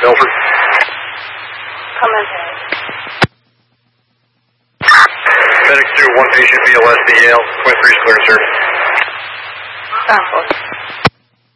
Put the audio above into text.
Milford. Come in. Medic 2, 1 patient BLS to Yale. Twin 3's clear, sir. Sample.